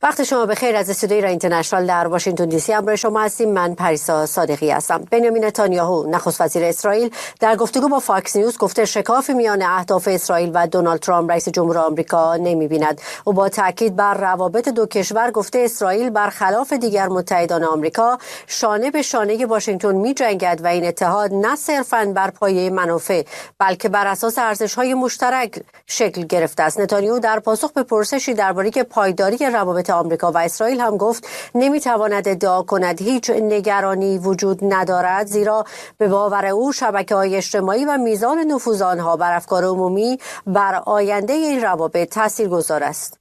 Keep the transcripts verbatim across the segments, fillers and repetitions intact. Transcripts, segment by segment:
وقت شما بخیر. از استودیوی ایران اینترنشنال در واشنگتن دی سی همراه شما هستیم. من پریسا صادقی هستم. بنیامین نتانیاهو نخست وزیر اسرائیل در گفتگو با فاکس نیوز گفته شکافی میان اهداف اسرائیل و دونالد ترامپ رئیس جمهور آمریکا نمی‌بیند. او با تاکید بر روابط دو کشور گفته اسرائیل برخلاف دیگر متحدان آمریکا شانه به شانه واشنگتن می‌جنگد و این اتحاد نه صرفاً بر پایه منافع بلکه بر اساس ارزش‌های مشترک شکل گرفته است. نتانیاهو در پاسخ به پرسشی درباره پایداری روابط آمریکا و اسرائیل هم گفت نمیتواند ادعا کند هیچ نگرانی وجود ندارد، زیرا به باور او شبکه‌های اجتماعی و میزان نفوذ آنها بر افکار عمومی بر آینده این روابط تاثیرگذار است.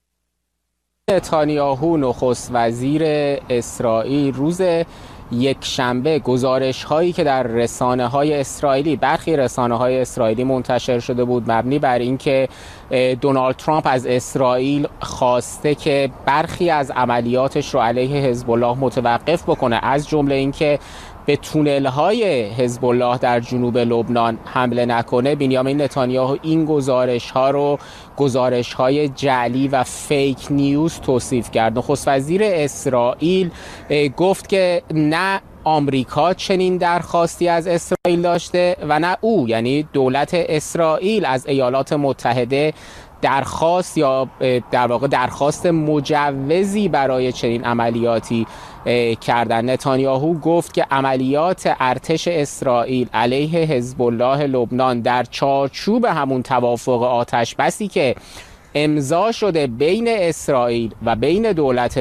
نتانیاهو نخست وزیر اسرائیل روز یک شنبه گزارش هایی که در رسانه های اسرائیلی برخی رسانه های اسرائیلی منتشر شده بود مبنی بر اینکه دونالد ترامپ از اسرائیل خواسته که برخی از عملیاتش رو علیه حزب الله متوقف بکنه، از جمله اینکه به تونل های حزب الله در جنوب لبنان حمله نکنه، بنیامین نتانیاهو این گزارش ها رو گزارش های جعلی و فیک نیوز توصیف کرد. نخست وزیر اسرائیل گفت که نه آمریکا چنین درخواستی از اسرائیل داشته و نه او، یعنی دولت اسرائیل، از ایالات متحده درخواست یا در واقع درخواست مجوزی برای چنین عملیاتی کردن. نتانیاهو گفت که عملیات ارتش اسرائیل علیه حزب الله لبنان در چارچوب همون توافق آتش بسی که امضا شده بین اسرائیل و بین دولت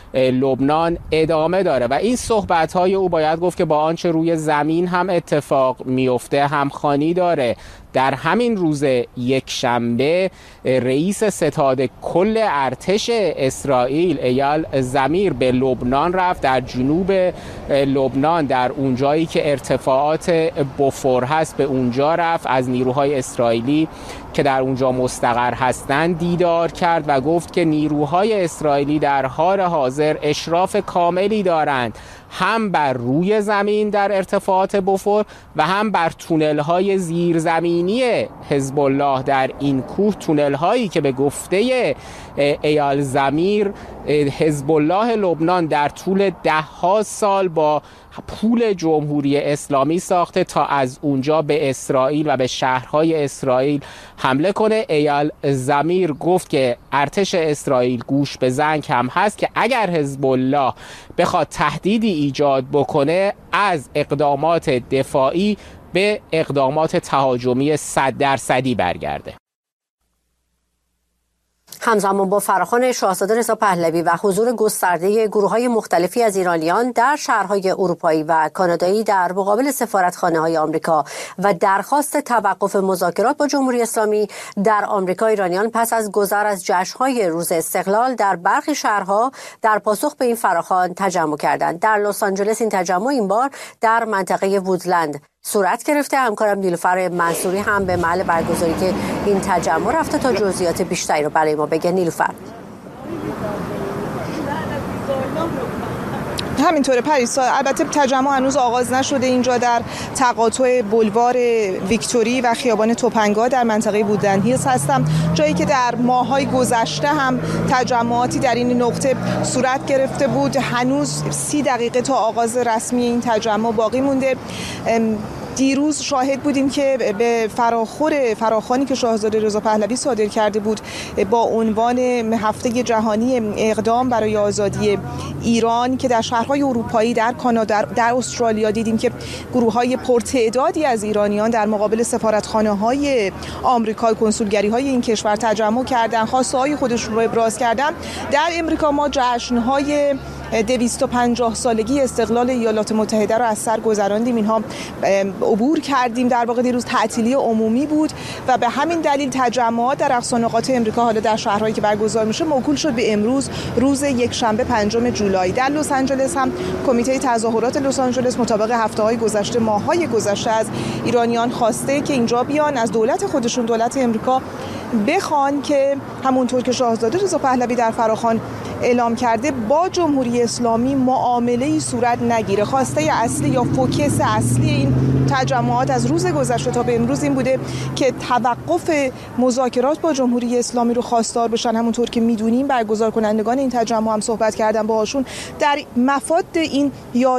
لبنان ادامه داره و این صحبت‌های او باید گفت که با آنچه روی زمین هم اتفاق میفته همخوانی داره. در همین روز یک شنبه رئیس ستاد کل ارتش اسرائیل ایال زمیر به لبنان رفت، در جنوب لبنان در اونجایی که ارتفاعات بوفور هست به اونجا رفت، از نیروهای اسرائیلی که در اونجا مستقر هستند دیدار کرد و گفت که نیروهای اسرائیلی در حال حاضر اشراف کاملی دارند هم بر روی زمین در ارتفاعات بوفور و هم بر تونل های زیرزمینی حزب الله در این کوه، تونل هایی که به گفته ایال زمیر حزب الله لبنان در طول ده ها سال با پول جمهوری اسلامی ساخته تا از اونجا به اسرائیل و به شهرهای اسرائیل حمله کنه. ایال زمیر گفت که ارتش اسرائیل گوش به زنگ هم هست که اگر حزب الله بخواد تهدیدی ایجاد بکنه از اقدامات دفاعی به اقدامات تهاجمی صد درصدی برگرده. همزمان با فراخوان شاهزاده رضا پهلوی و حضور گسترده گروه‌های مختلفی از ایرانیان در شهرهای اروپایی و کانادایی در مقابل سفارتخانه‌های آمریکا و درخواست توقف مذاکرات با جمهوری اسلامی در آمریکا، ایرانیان پس از گذر از جشن‌های روز استقلال در برخی شهرها در پاسخ به این فراخوان تجمع کردند. در لس آنجلس این تجمع این بار در منطقه وودلند صورت گرفته. همکارم نیلوفر منصوری هم به محل برگزاری که این تجمع رفته تا جزئیات بیشتری رو برای ما بگه. نیلوفر. همینطوره پریسا، البته تجمع هنوز آغاز نشده. اینجا در تقاطع بولوار ویکتوری و خیابان توپنگا در منطقه وودلند هیلز هستم، جایی که در ماه‌های گذشته هم تجمعاتی در این نقطه صورت گرفته بود. هنوز سی دقیقه تا آغاز رسمی این تجمع باقی مونده. دیروز شاهد بودیم که به فراخور فراخوانی که شاهزاده رضا پهلوی صادر کرده بود با عنوان هفته جهانی اقدام برای آزادی ایران که در شهرهای اروپایی، در کانادا، در استرالیا دیدیم که گروه‌های پرتعدادی از ایرانیان در مقابل سفارتخانه‌های آمریکا، کنسولگری‌های این کشور تجمع کردن، خواسته‌های خودشون رو ابراز کردن. در امریکا ما جشن‌های دویست و پنجاه سالگی استقلال ایالات متحده رو از سر گذراندیم. اینها عبور کردیم. در واقع دیروز تعطیلی عمومی بود و به همین دلیل تجمعات در اقصا نقاط امریکا حالا در شهرهایی که برگزار میشه موکول شد به امروز، روز یک شنبه پنجم جولای. در لس آنجلس هم کمیته تظاهرات لس آنجلس مطابق هفته‌های گذشته، ماه‌های گذشته از ایرانیان خواسته که اینجا بیان از دولت خودشون، دولت امریکا، بخوان که همونطور که شاهزاده رضا پهلوی در فراخوان اعلام کرده با جمهوری اسلامی معامله‌ای صورت نگیره. خواسته اصلی یا فوکس اصلی این تجمعات از روز گذشته تا به امروز این بوده که توقف مذاکرات با جمهوری اسلامی رو خواستار بشن. همونطور که میدونیم برگزار کنندگان این تجمع هم صحبت کردن باهاشون در مفاد این یا